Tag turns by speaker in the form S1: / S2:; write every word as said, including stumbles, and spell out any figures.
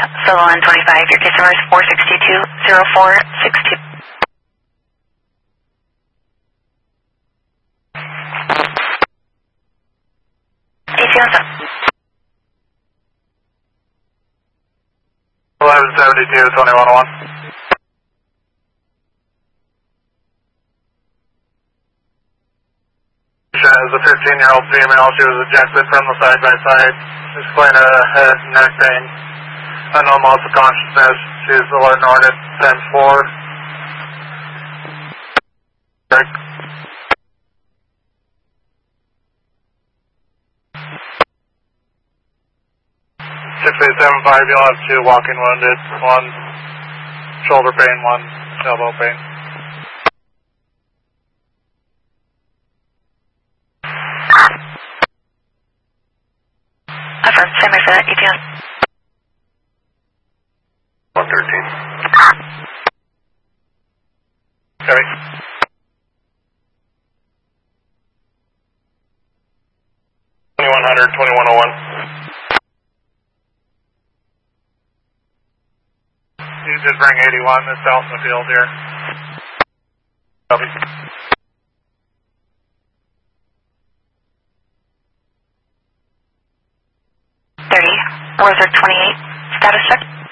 S1: Solo N twenty-five, your case number is four six two zero four six two. A C on stop.
S2: eleven seventy-two, twenty-one oh one. Is a fifteen-year-old female. She was ejected from the side-by-side. Explain a head, neck pain, unknown loss of consciousness. She's alert and ordered, times four. Check. six eight seven five, you'll have two walking wounded, one shoulder pain, one elbow pain.
S1: Affirm, stand by for that, A T on.
S2: one thirteen. Copy. twenty-one hundred, twenty-one oh one. You just bring eighty-one, it's out in the field here. Copy.
S1: thirty, Warzer twenty-eight, status check.